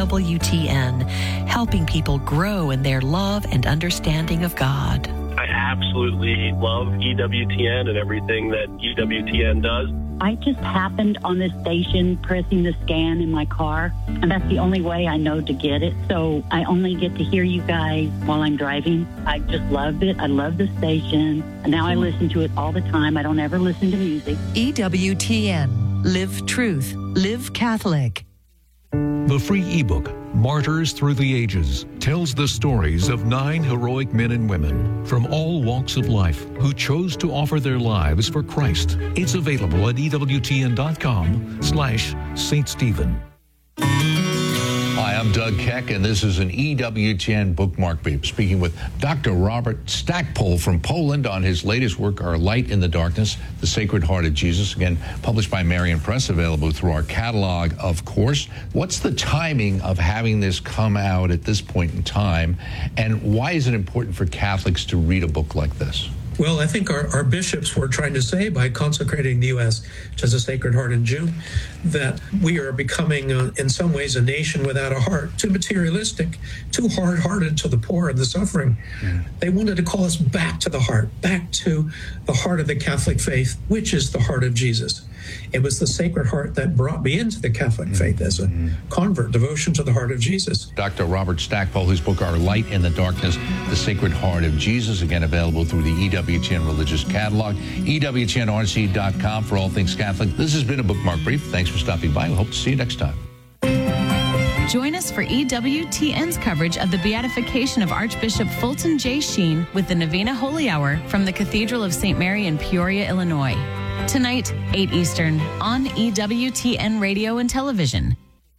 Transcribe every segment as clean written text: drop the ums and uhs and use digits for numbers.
WTN, helping people grow in their love and understanding of God. I absolutely love EWTN and everything that EWTN does. I just happened on this station pressing the scan in my car, and that's the only way I know to get it. So I only get to hear you guys while I'm driving. I just love it. I love the station. And now I listen to it all the time. I don't ever listen to music. EWTN. Live Truth. Live Catholic. The free ebook, Martyrs Through the Ages, tells the stories of 9 heroic men and women from all walks of life who chose to offer their lives for Christ. It's available at EWTN.com/St. Stephen. Hi, I'm Doug Keck, and this is an EWTN bookmark brief. Speaking with Dr. Robert Stackpole from Poland on his latest work, Our Light in the Darkness, The Sacred Heart of Jesus, again, published by Marian Press, available through our catalog, of course. What's the timing of having this come out at this point in time, and why is it important for Catholics to read a book like this? Well, I think our bishops were trying to say by consecrating the U.S. to the Sacred Heart in June that we are becoming, in some ways, a nation without a heart, too materialistic, too hard-hearted to the poor and the suffering. They wanted to call us back to the heart, back to the heart of the Catholic faith, which is the heart of Jesus. It was the Sacred Heart that brought me into the Catholic faith as a convert, devotion to the heart of Jesus. Dr. Robert Stackpole, whose book, Our Light in the Darkness, The Sacred Heart of Jesus, again, available through the EWTN Religious Catalog, EWTNRC.com for all things Catholic. This has been a Bookmark Brief. Thanks for stopping by. We hope to see you next time. Join us for EWTN's coverage of the beatification of Archbishop Fulton J. Sheen with the Novena Holy Hour from the Cathedral of St. Mary in Peoria, Illinois. Tonight, 8 Eastern, on EWTN Radio and Television.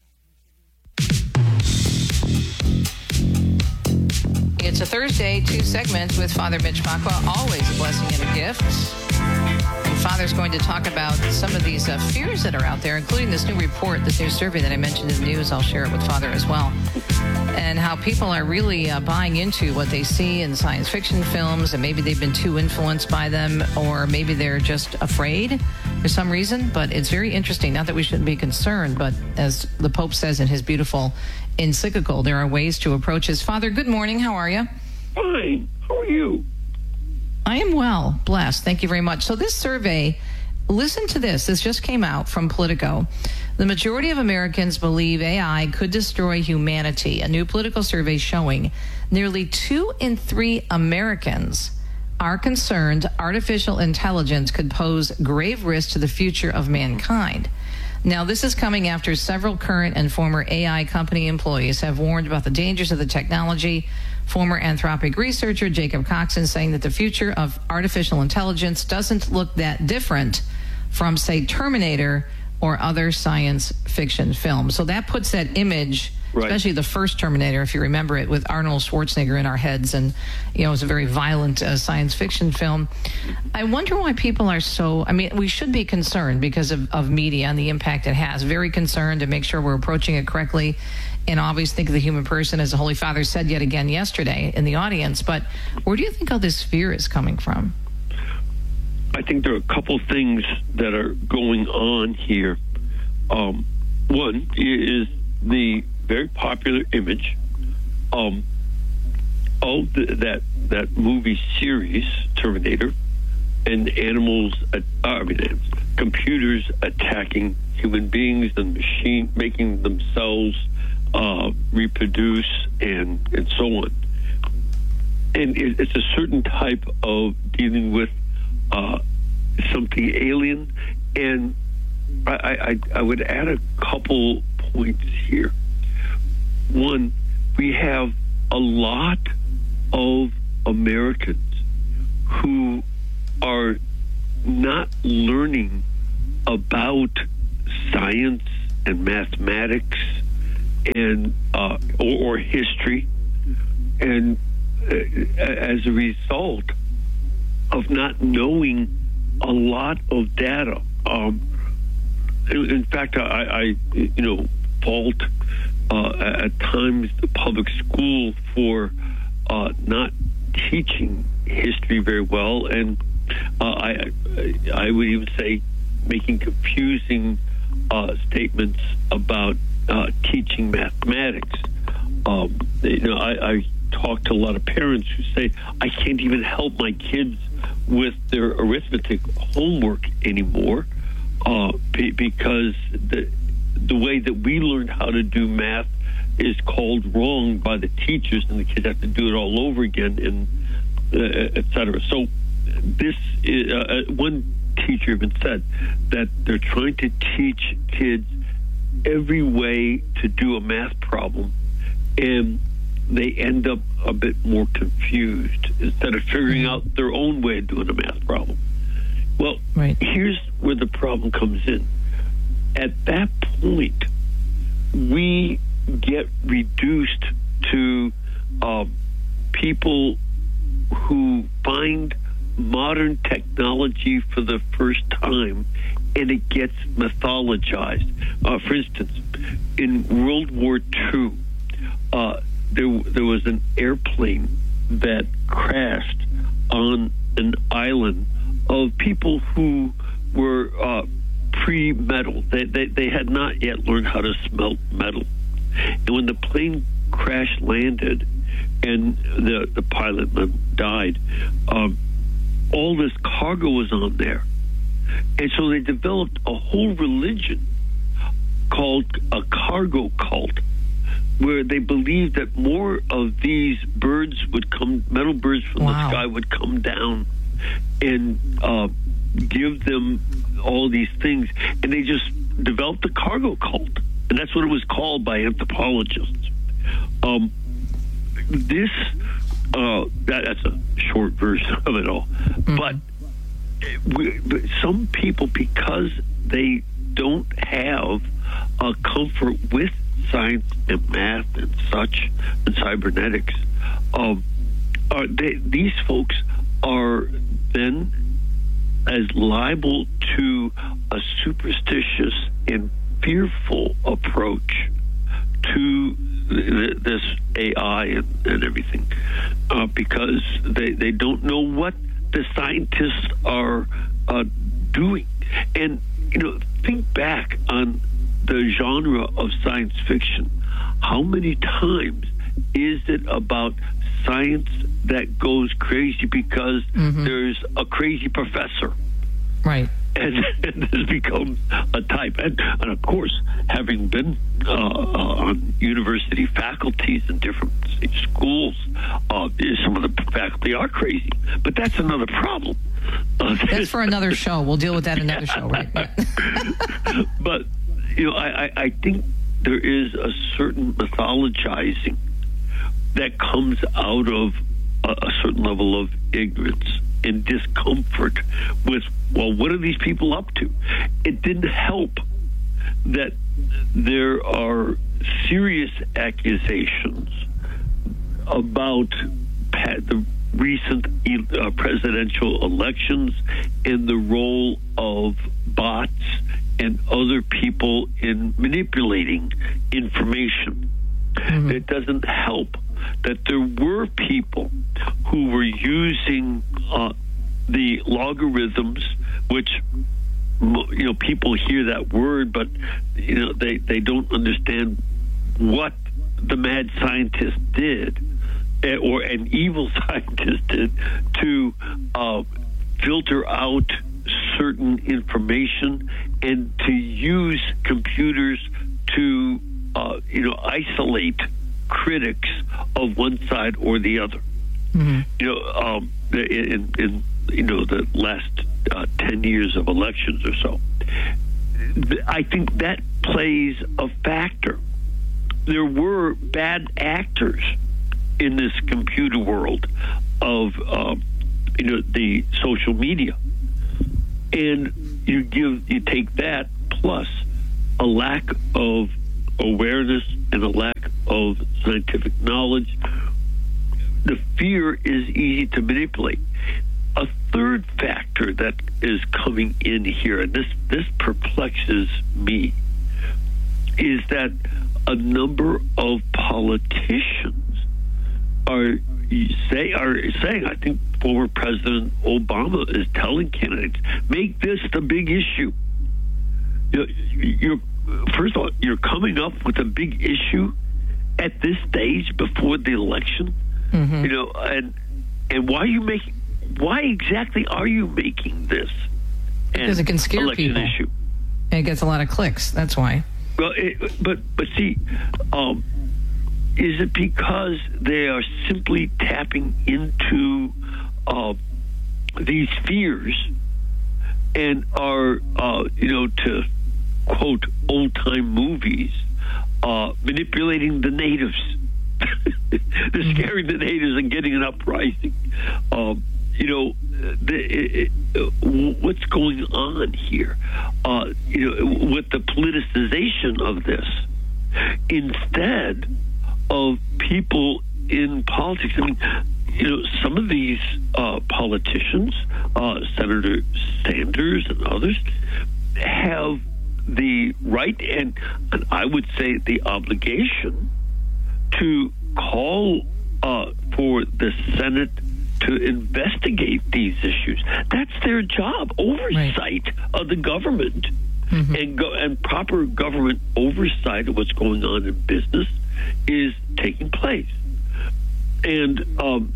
It's a Thursday, 2 segments with Father Mitch Pacwa, always a blessing and a gift. And Father's going to talk about some of these fears that are out there, including this new report, this new survey that I mentioned in the news. I'll share it with Father as well. And how people are really buying into what they see in science fiction films, and maybe they've been too influenced by them, or maybe they're just afraid for some reason. But it's very interesting. Not that we shouldn't be concerned, but as the Pope says in his beautiful encyclical, there are ways to approach his. Father, good morning. How are you? Fine. How are you? I am well, blessed. Thank you very much. So this survey, listen to this. This just came out from Politico. The majority of Americans believe AI could destroy humanity. A new Politico survey showing nearly 2 in 3 Americans are concerned artificial intelligence could pose grave risk to the future of mankind. Now, this is coming after several current and former AI company employees have warned about the dangers of the technology. Former Anthropic researcher Jacob Coxon saying that the future of artificial intelligence doesn't look that different from, say, Terminator or other science fiction films. So that puts that image, right, especially the first Terminator, if you remember it, with Arnold Schwarzenegger in our heads. And, you know, it was a very violent science fiction film. I wonder why people are so, I mean, we should be concerned because of media and the impact it has. Very concerned to make sure we're approaching it correctly, and always think of the human person, as the Holy Father said yet again yesterday in the audience. But where do you think all this fear is coming from? I think there are a couple things that are going on here. One is the very popular image of that movie series, Terminator, and computers attacking human beings and machine making themselves reproduce and so on. And it's a certain type of dealing with something alien. And I would add a couple points here. One, we have a lot of Americans who are not learning about science and mathematics and or history, and as a result of not knowing a lot of data. In fact, I fault at times the public school for not teaching history very well, and I would even say making confusing statements about teaching mathematics. I talk to a lot of parents who say, I can't even help my kids with their arithmetic homework anymore because the way that we learned how to do math is called wrong by the teachers, and the kids have to do it all over again, and et cetera. So this is, one teacher even said that they're trying to teach kids every way to do a math problem, and they end up a bit more confused instead of figuring out their own way of doing a math problem. Well, Here's where the problem comes in. At that point, we get reduced to people who find modern technology for the first time, and it gets mythologized. For instance, in World War II, there was an airplane that crashed on an island of people who were pre-metal. They had not yet learned how to smelt metal. And when the plane crash landed and the pilot died, all this cargo was on there. And so they developed a whole religion called a cargo cult, where they believed that more of these birds would come, metal birds from the sky would come down and give them all these things. And they just developed a cargo cult. And that's what it was called by anthropologists. That's a short version of it all. Mm-hmm. But some people, because they don't have a comfort with science and math and such and cybernetics, these folks are then as liable to a superstitious and fearful approach to this AI and everything, because they don't know what the scientists are doing. And, think back on the genre of science fiction. How many times is it about science that goes crazy because there's a crazy professor? Right. And this becomes a type. And of course, having been on university faculties in different schools, some of the faculty are crazy. But that's another problem. That's for another show. We'll deal with that in another show, right? But, I think there is a certain mythologizing that comes out of a certain level of ignorance and discomfort with, well, what are these people up to? It didn't help that there are serious accusations about the recent presidential elections and the role of bots and other people in manipulating information. Mm-hmm. It doesn't help that there were people who were using the logarithms, which people hear that word, but they don't understand what the mad scientist did, or an evil scientist did, to filter out certain information and to use computers to isolate critics of one side or the other. Mm-hmm. In the last 10 years of elections or so, I think that plays a factor. There were bad actors in this computer world of the social media, and you take that plus a lack of awareness and a lack of scientific knowledge. The fear is easy to manipulate. A third factor that is coming in here, and this perplexes me, is that a number of politicians are saying, I think former President Obama is telling candidates, make this the big issue. You're first of all, you're coming up with a big issue at this stage before the election. You know, and why exactly are you making this because it can scare election people. Issue? And it gets a lot of clicks. That's why. Well, but see, is it because they are simply tapping into these fears and are, to quote old-time movies, manipulating the natives? They're scaring the natives and getting an uprising. What's going on here? With the politicization of this, instead of people in politics. I mean, some of these politicians, Senator Sanders and others, have the right and I would say the obligation to call for the Senate to investigate these issues. That's their job, oversight of the government, and proper government oversight of what's going on in business is taking place. And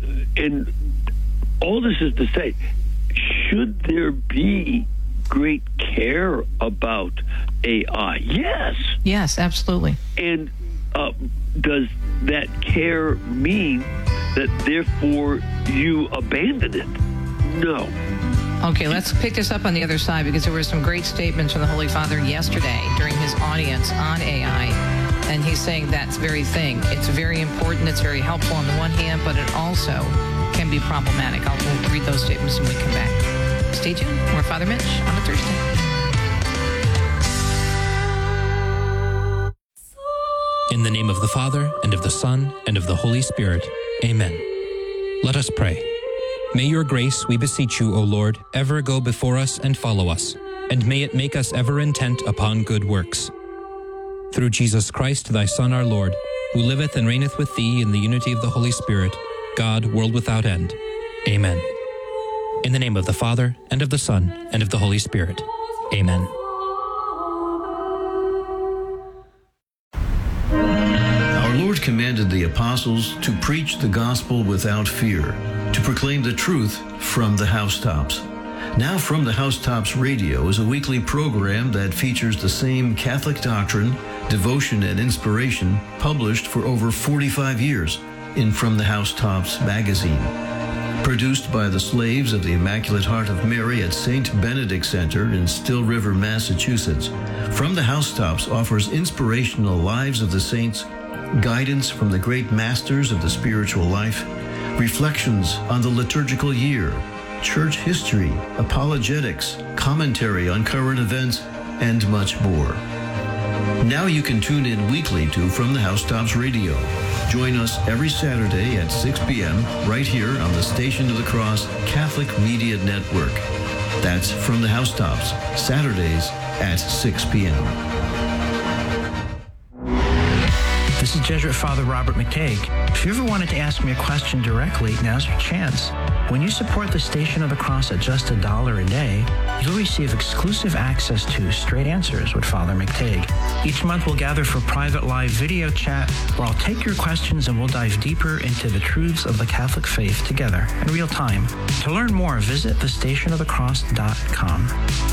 all this is to say, should there be great care about AI? Yes. Yes, absolutely. And does that care mean that therefore you abandon it? No. Okay, let's pick this up on the other side, because there were some great statements from the Holy Father yesterday during his audience on AI. And he's saying that very thing. It's very important. It's very helpful on the one hand, but it also can be problematic. We'll read those statements when we come back. Stay tuned. More Father Mitch on a Thursday. In the name of the Father, and of the Son, and of the Holy Spirit. Amen. Let us pray. May your grace, we beseech you, O Lord, ever go before us and follow us, and may it make us ever intent upon good works. Through Jesus Christ, thy Son, our Lord, who liveth and reigneth with thee in the unity of the Holy Spirit, God, world without end. Amen. In the name of the Father, and of the Son, and of the Holy Spirit. Amen. Our Lord commanded the apostles to preach the gospel without fear, to proclaim the truth from the housetops. Now From the Housetops Radio is a weekly program that features the same Catholic doctrine, devotion, and inspiration published for over 45 years in From the Housetops magazine. Produced by the slaves of the Immaculate Heart of Mary at St. Benedict Center in Still River, Massachusetts, From the Housetops offers inspirational lives of the saints, guidance from the great masters of the spiritual life, reflections on the liturgical year, church history, apologetics, commentary on current events, and much more. Now you can tune in weekly to From the Housetops Radio. Join us every Saturday at 6 p.m. right here on the Station of the Cross Catholic Media Network. That's From the Housetops, Saturdays at 6 p.m. This is Jesuit Father Robert McTague. If you ever wanted to ask me a question directly, now's your chance. When you support the Station of the Cross at just $1 a day, you'll receive exclusive access to Straight Answers with Father McTague. Each month we'll gather for private live video chat where I'll take your questions and we'll dive deeper into the truths of the Catholic faith together in real time. To learn more, visit thestationofthecross.com.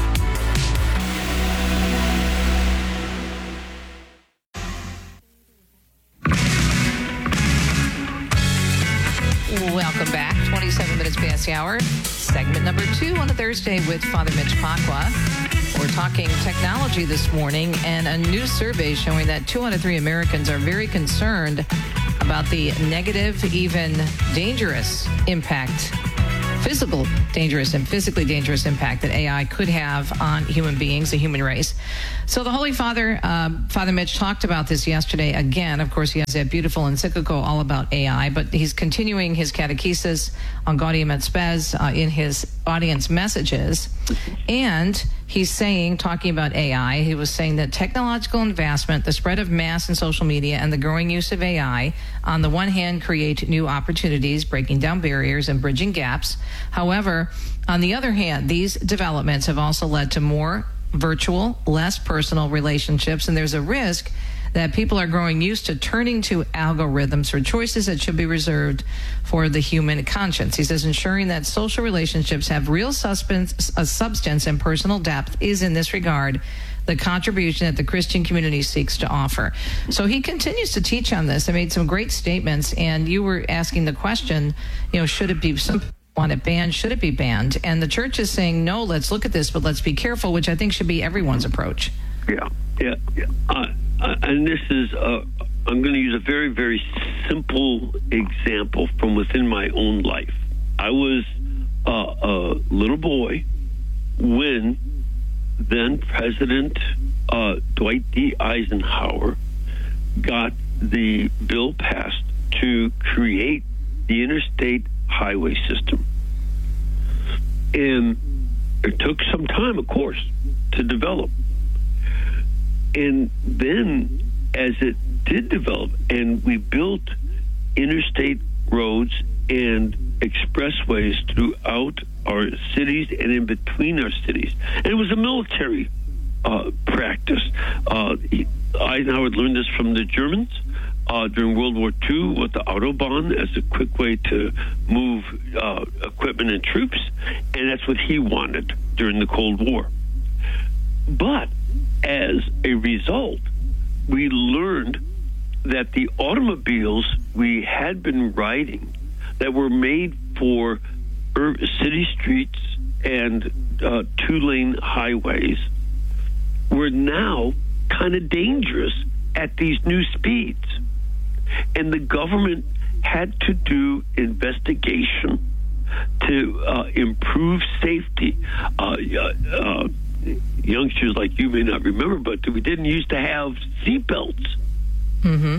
Welcome back. 27 minutes past the hour. Segment number 2 on a Thursday with Father Mitch Pacwa. We're talking technology this morning, and a new survey showing that 2 out of 3 Americans are very concerned about the negative, even dangerous impact, physical dangerous and physically dangerous impact that AI could have on human beings, the human race. So the Holy Father, Father Mitch, talked about this yesterday again. Of course, he has that beautiful encyclical all about AI, but he's continuing his catechesis on Gaudium et Spes in his audience messages. And he's saying, talking about AI, he was saying that technological advancement, the spread of mass and social media, and the growing use of AI, on the one hand, create new opportunities, breaking down barriers and bridging gaps. However, on the other hand, these developments have also led to more virtual, less personal relationships, and there's a risk that people are growing used to turning to algorithms for choices that should be reserved for the human conscience. He says ensuring that social relationships have real substance and personal depth is, in this regard, the contribution that the Christian community seeks to offer. So he continues to teach on this. I made some great statements, and you were asking the question, should it be... Some want it banned, should it be banned? And the church is saying, no, let's look at this, but let's be careful, which I think should be everyone's approach. Yeah. And this is, I'm going to use a very, very simple example from within my own life. I was a little boy when then President Dwight D. Eisenhower got the bill passed to create the interstate highway system. And it took some time, of course, to develop. And then as it did develop and we built interstate roads and expressways throughout our cities and in between our cities, and it was a military practice. Eisenhower learned this from the Germans during World War II with the Autobahn as a quick way to move equipment and troops, and that's what he wanted during the Cold War. But as a result, we learned that the automobiles we had been riding that were made for city streets and two-lane highways were now kind of dangerous at these new speeds. And the government had to do investigation to improve safety. Youngsters like you may not remember, but we didn't used to have seatbelts. Mm-hmm.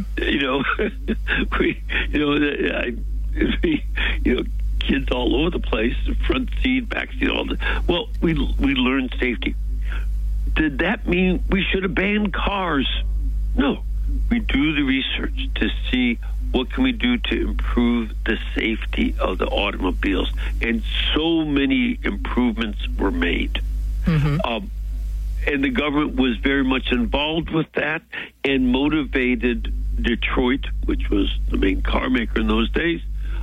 Kids all over the place, front seat, back seat, all the. Well, we learned safety. Did that mean we should have banned cars? No. We do the research to see what can we do to improve the safety of the automobiles, and so many improvements were made. Mm-hmm. And the government was very much involved with that and motivated Detroit, which was the main car maker in those days,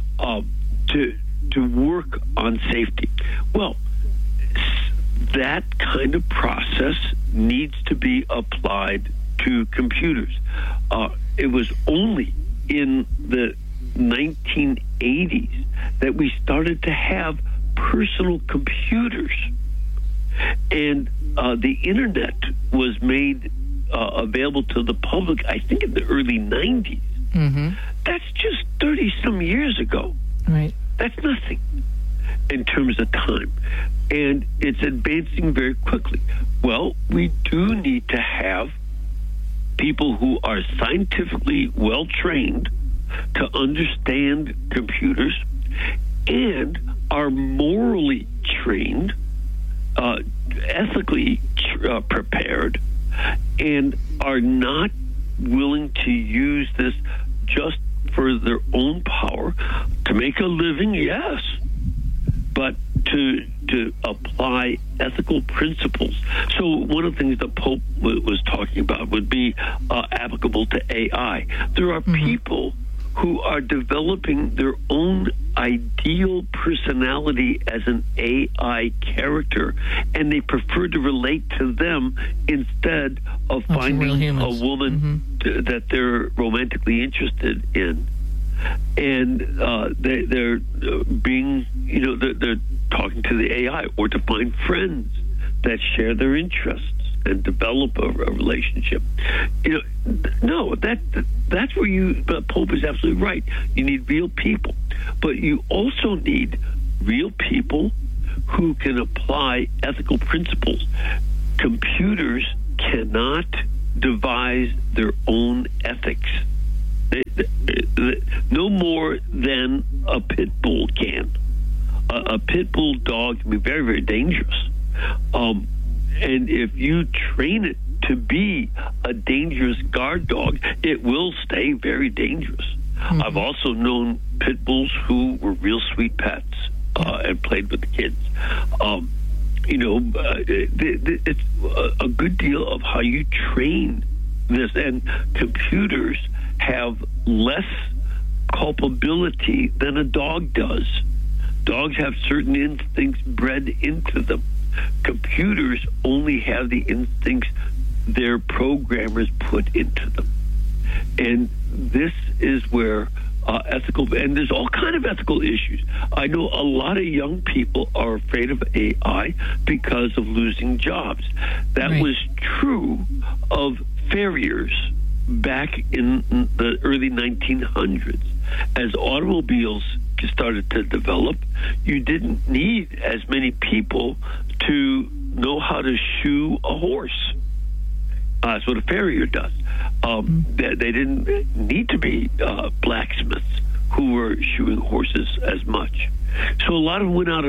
to work on safety. Well, that kind of process needs to be applied to computers. It was only in the 1980s that we started to have personal computers. And the internet was made available to the public, I think, in the early 90s. Mm-hmm. That's just 30-some years ago. Right. That's nothing in terms of time. And it's advancing very quickly. Well, we do need to have people who are scientifically well-trained to understand computers and are morally trained, ethically prepared, and are not willing to use this just for their own power to make a living, yes, but to apply ethical principles. So one of the things the Pope was talking about would be applicable to AI. There are people who are developing their own ideal personality as an AI character, and they prefer to relate to them instead of finding a woman that they're romantically interested in. And they're being, they're talking to the AI, or to find friends that share their interests and develop a relationship. No, that's where the Pope is absolutely right. You need real people, but you also need real people who can apply ethical principles. Computers cannot devise their own ethics. No more than a pit bull can. A pit bull dog can be very, very dangerous. And if you train it to be a dangerous guard dog, it will stay very dangerous. Mm-hmm. I've also known pit bulls who were real sweet pets and played with the kids. it's a good deal of how you train this, and computers have less culpability than a dog does. Dogs have certain instincts bred into them. Computers only have the instincts their programmers put into them. And this is where ethical, and there's all kind of ethical issues. I know a lot of young people are afraid of AI because of losing jobs. That was true of farriers back in the early 1900s. As automobiles started to develop, you didn't need as many people to know how to shoe a horse. That's what a farrier does. They didn't need to be blacksmiths who were shoeing horses as much. So a lot of them went out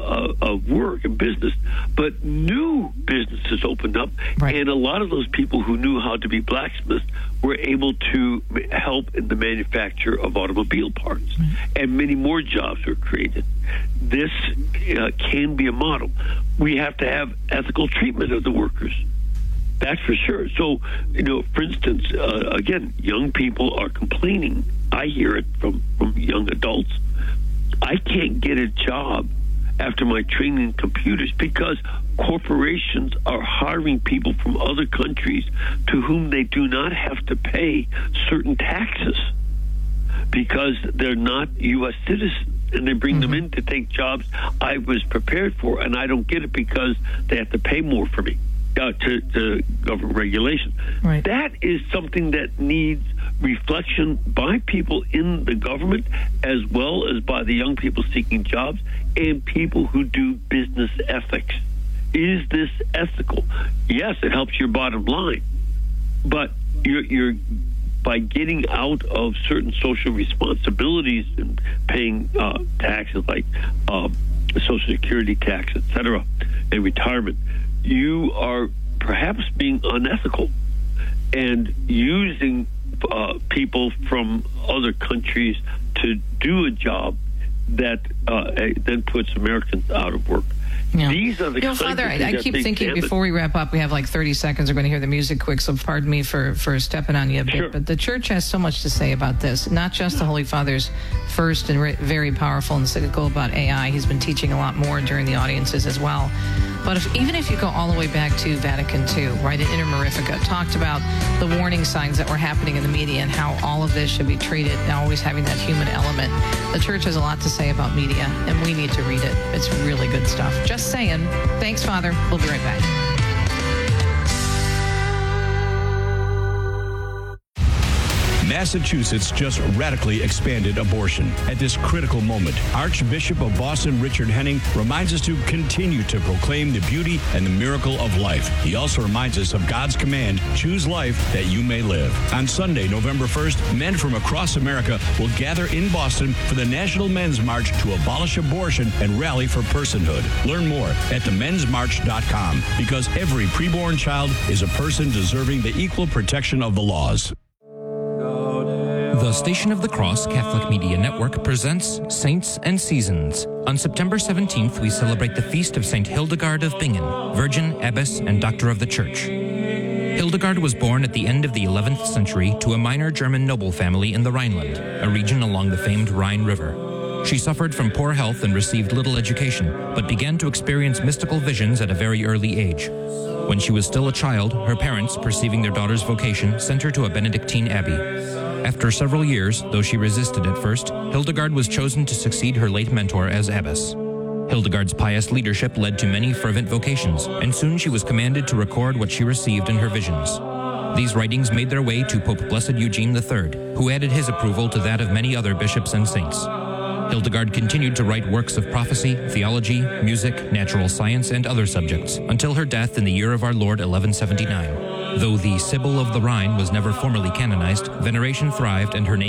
of work and business, but new businesses opened up, and a lot of those people who knew how to be blacksmiths were able to help in the manufacture of automobile parts, and many more jobs were created. This can be a model. We have to have ethical treatment of the workers. That's for sure. So, for instance, again, young people are complaining. I hear it from young adults. I can't get a job after my training in computers because corporations are hiring people from other countries to whom they do not have to pay certain taxes because they're not U.S. citizens. And they bring them in to take jobs I was prepared for, and I don't get it because they have to pay more for me. To government regulation. That is something that needs reflection by people in the government as well as by the young people seeking jobs and people who do business ethics. Is this ethical? Yes, it helps your bottom line, but you're by getting out of certain social responsibilities and paying taxes like Social Security tax, etc., and retirement, you are perhaps being unethical and using people from other countries to do a job that then puts Americans out of work. Yeah. These are the kinds Father, of things I keep thinking before we wrap up, we have like 30 seconds. We're going to hear the music quick, so pardon me for stepping on you a bit. Sure. But the church has so much to say about this, not just the Holy Father's first and very powerful encyclical about AI. He's been teaching a lot more during the audiences as well. But even if you go all the way back to Vatican II, right, in Inter Mirifica, talked about the warning signs that were happening in the media and how all of this should be treated, now always having that human element. The church has a lot to say about media, and we need to read it. It's really good stuff. Just saying. Thanks, Father. We'll be right back. Massachusetts just radically expanded abortion. At this critical moment, Archbishop of Boston Richard Henning reminds us to continue to proclaim the beauty and the miracle of life. He also reminds us of God's command, choose life that you may live. On Sunday, November 1st, men from across America will gather in Boston for the National Men's March to abolish abortion and rally for personhood. Learn more at themensmarch.com, because every preborn child is a person deserving the equal protection of the laws. The Station of the Cross Catholic Media Network presents Saints and Seasons. On September 17th, we celebrate the feast of St. Hildegard of Bingen, Virgin, Abbess, and Doctor of the Church. Hildegard was born at the end of the 11th century to a minor German noble family in the Rhineland, a region along the famed Rhine River. She suffered from poor health and received little education, but began to experience mystical visions at a very early age. When she was still a child, her parents, perceiving their daughter's vocation, sent her to a Benedictine abbey. After several years, though she resisted at first, Hildegard was chosen to succeed her late mentor as abbess. Hildegard's pious leadership led to many fervent vocations, and soon she was commanded to record what she received in her visions. These writings made their way to Pope Blessed Eugene III, who added his approval to that of many other bishops and saints. Hildegard continued to write works of prophecy, theology, music, natural science, and other subjects, until her death in the year of our Lord 1179. Though the Sibyl of the Rhine was never formally canonized, veneration thrived and her name